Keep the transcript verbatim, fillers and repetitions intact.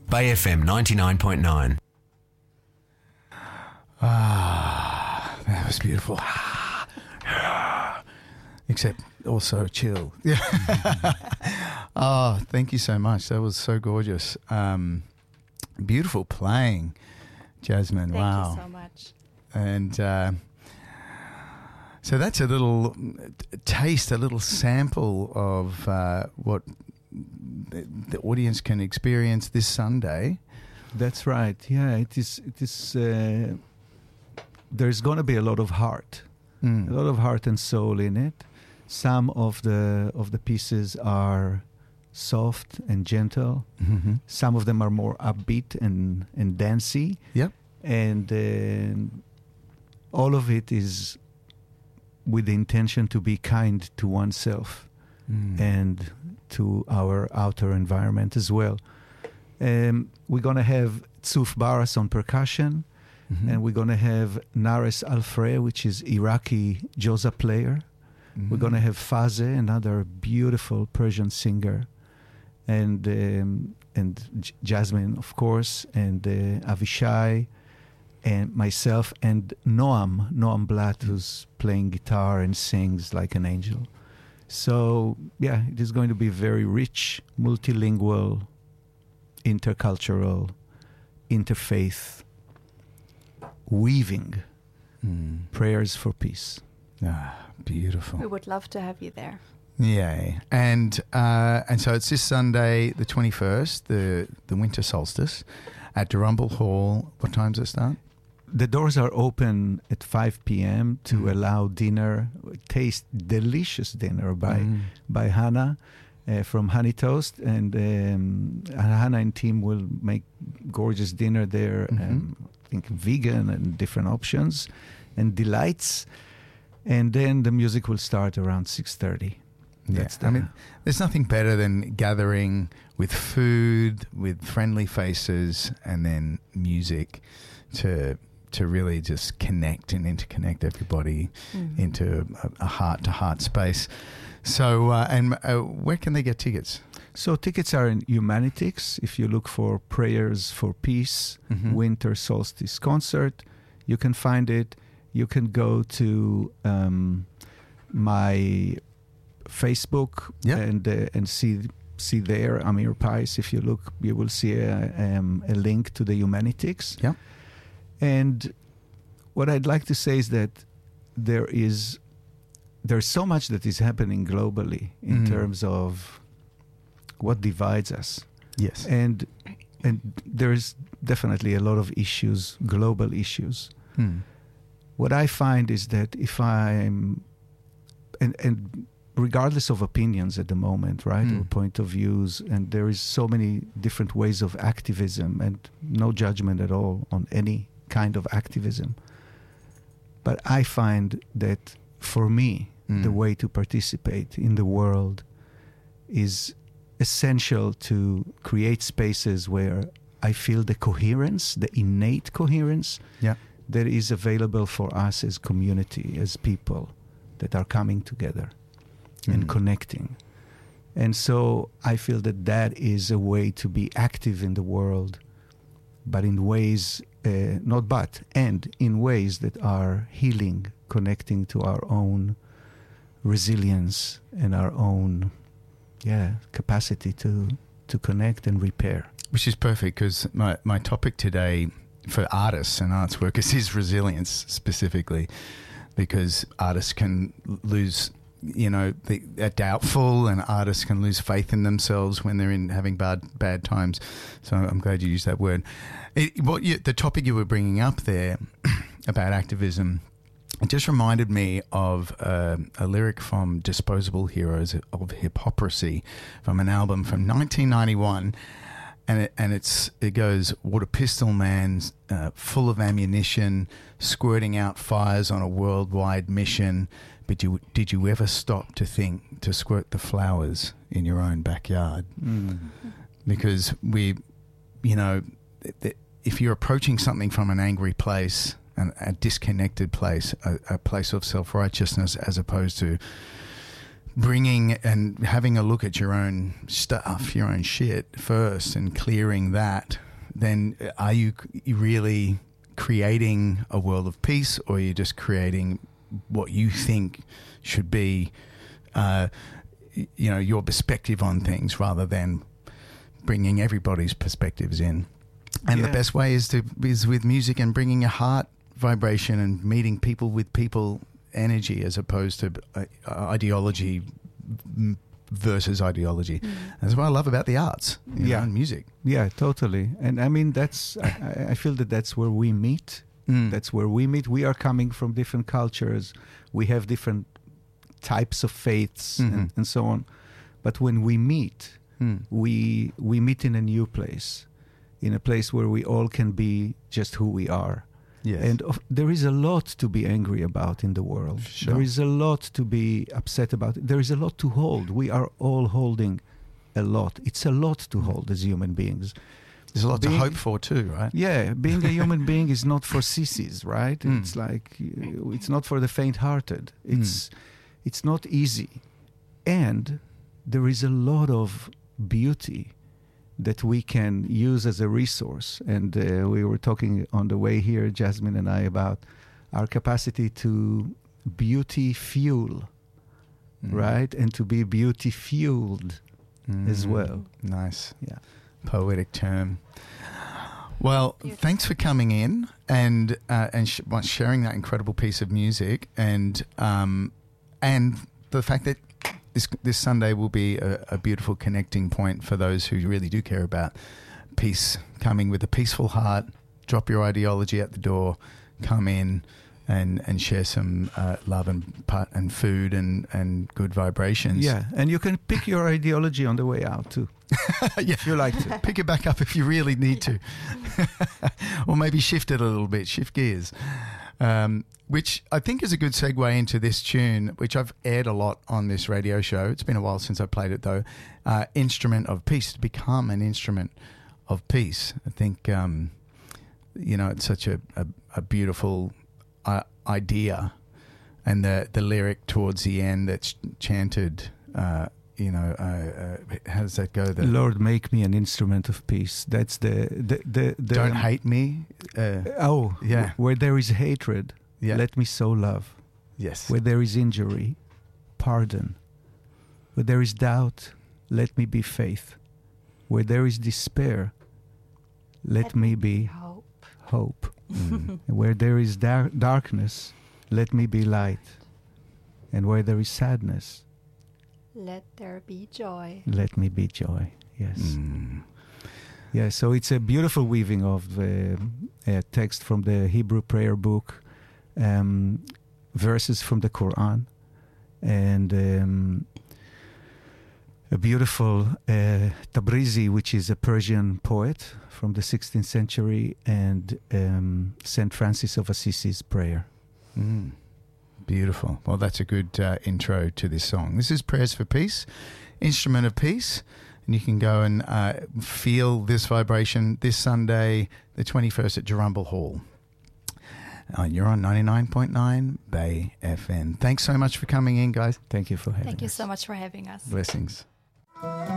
Bay F M ninety-nine point nine. Ah, that was beautiful. Except also chill. Yeah. Oh, thank you so much. That was so gorgeous. Um, beautiful playing, Jasmine. Thank wow. you so much. And uh, so that's a little taste, a little sample of uh, what the, the audience can experience this Sunday. That's right. Yeah, it is. It is. Uh, there's going to be a lot of heart, Mm. a lot of heart and soul in it. Some of the of the pieces are soft and gentle. Mm-hmm. Some of them are more upbeat and and dancey. Yep. And uh, all of it is with the intention to be kind to oneself Mm. and to our outer environment as well. Um, we're going to have Tzuf Baras on percussion, Mhm. and we're going to have Nares Alfre, which is Iraqi Joza player. Mhm. We're going to have Fazeh, another beautiful Persian singer, and um, and J- Jasmine, of course, and uh, Avishai, and myself, and Noam, Noam Blatt, who's playing guitar and sings like an angel. So, yeah, it is going to be very rich, multilingual, intercultural, interfaith, weaving Mm. prayers for peace. Ah, beautiful. We would love to have you there. Yay. And uh, and so it's this Sunday, the twenty-first, the, the winter solstice, at Durumble Hall. What time does it start? The doors are open at five p.m. to Mm. allow dinner, taste delicious dinner by Mm. by Hannah uh, from Honey Toast, and um, Hannah and team will make gorgeous dinner there. Mhm. Um, I think vegan and different options and delights, and then the music will start around six thirty. Yeah. That's I the- mean, there's nothing better than gathering with food, with friendly faces, and then music to to really just connect and interconnect everybody Mm. into a, a heart-to-heart space. So, uh, and uh, where can they get tickets? So tickets are in Humanitics. If you look for Prayers for Peace, Mhm. Winter Solstice Concert, you can find it. You can go to um, my Facebook Yeah. and uh, and see see there Amir Pais. If you look, you will see a, um, a link to the Humanitics. Yeah. And what I'd like to say is that there is there's so much that is happening globally in Mm. terms of what divides us, Yes. and and there's definitely a lot of issues, global issues. Hmm. What I find is that if I'm and and regardless of opinions at the moment, right, Mm. or point of views, and there is so many different ways of activism, and no judgment at all on any kind of activism. But I find that for me, Mm. the way to participate in the world is essential to create spaces where I feel the coherence, the innate coherence Yeah. that is available for us as community, as people that are coming together and Mm. connecting. And so I feel that that is a way to be active in the world, but in ways, uh, not but, and in ways that are healing, connecting to our own resilience and our own, yeah, capacity to, to connect and repair. Which is perfect because my, my topic today for artists and arts workers is resilience specifically, because artists can lose, you know, they, are doubtful, and artists can lose faith in themselves when they're in having bad bad times. So I'm glad you used that word. It, what you, the topic you were bringing up there about activism, it just reminded me of uh, a lyric from Disposable Heroes of Hypocrisy from an album from nineteen ninety-one. And it, and it's it goes, what a pistol man, uh, full of ammunition, squirting out fires on a worldwide mission. But you, did you ever stop to think to squirt the flowers in your own backyard? Because we, you know, th- th- if you're approaching something from an angry place, an, a disconnected place, a, a place of self-righteousness, as opposed to bringing and having a look at your own stuff, your own shit first, and clearing that, then are you really creating a world of peace, or are you just creating what you think should be, uh, you know, your perspective on things rather than bringing everybody's perspectives in? And Yeah. the best way is to is with music and bringing a heart vibration and meeting people with people energy, as opposed to uh, ideology versus ideology. Mm. That's what I love about the arts, you Yeah. know, and music. Yeah, totally. And I mean, that's, I, I feel that that's where we meet. Mm. That's where we meet. We are coming from different cultures. We have different types of faiths Mhm. and, and so on. But when we meet, Mm. we we meet in a new place, in a place where we all can be just who we are. Yes. And of, there is a lot to be angry about in the world. Sure. There is a lot to be upset about. There is a lot to hold. We are all holding a lot. It's a lot to hold as human beings. There's a lot being- to hope for too, right? Yeah, being a human being is not for sissies, right? Mm. It's like uh, it's not for the faint-hearted. It's it's not easy, and there is a lot of beauty that we can use as a resource. And uh, we were talking on the way here, Jasmine and I, about our capacity to beauty fuel, Mm. right, and to be beauty fueled as Mm. well. Nice. Yeah. Poetic term. Well, Beautiful. thanks for coming in and uh, and sh- well, sharing that incredible piece of music, and um, and the fact that this this Sunday will be a, a beautiful connecting point for those who really do care about peace. Coming with a peaceful heart, drop your ideology at the door, come in and and share some uh, love and part and food and and good vibrations. Yeah, and you can pick your ideology on the way out too, yeah. if you like to. Pick it back up if you really need to. Or maybe shift it a little bit, shift gears. Um, which I think is a good segue into this tune, which I've aired a lot on this radio show. It's been a while since I played it, though. Uh, Instrument of Peace, to become an instrument of peace. I think, um, you know, it's such a, a, a beautiful uh, idea. And the, the lyric towards the end that's chanted, uh, you know, uh, uh, how does that go? The, Lord, make me an instrument of peace. That's the the the, the Don't hate me. Uh, Oh, Yeah. Where there is hatred, yeah. let me sow love. yes. Where there is injury, pardon. Where there is doubt, let me be faith. Where there is despair, let me be Hope. hope. Mm. And where there is dar- darkness, let me be light. And where there is sadness, Let there be joy. let me be joy. Yes. Mm. Yeah, so it's a beautiful weaving of uh, a text from the Hebrew prayer book, um, verses from the Quran, and um, a beautiful uh, Tabrizi, which is a Persian poet from the sixteenth century, and um, Saint Francis of Assisi's prayer. Mm. Beautiful. Well, that's a good uh, intro to this song. This is Prayers for Peace, Instrument of Peace. And you can go and uh, feel this vibration this Sunday, the twenty-first at Jerumble Hall. Uh, you're on ninety-nine point nine Bay F M. Thanks so much for coming in, guys. Thank you for having Thank you us. so much for having us. Blessings.